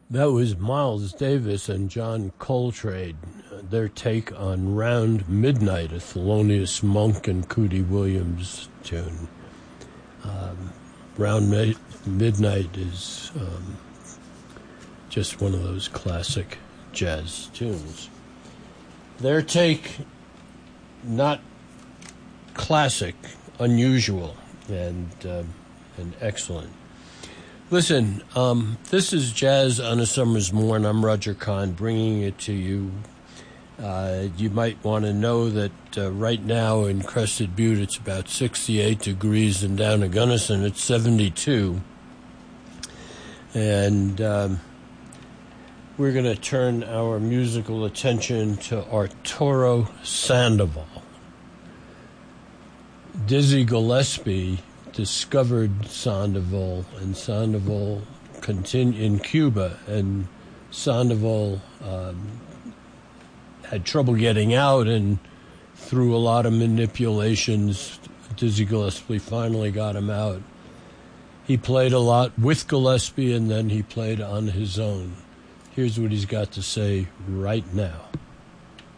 That was Miles Davis and John Coltrane, their take on Round Midnight, a Thelonious Monk and Cootie Williams tune. Midnight is just one of those classic jazz tunes. Their take, not classic, unusual, and excellent. Listen, this is Jazz on a Summer's Morn. I'm Roger Kahn, bringing it to you. You might want to know that right now in Crested Butte it's about 68 degrees, and down in Gunnison it's 72. And we're going to turn our musical attention to Arturo Sandoval. Dizzy Gillespie discovered Sandoval, and Sandoval continued in Cuba, and Sandoval had trouble getting out, and through a lot of manipulations, Dizzy Gillespie finally got him out. He played a lot with Gillespie, and then he played on his own. Here's what he's got to say right now.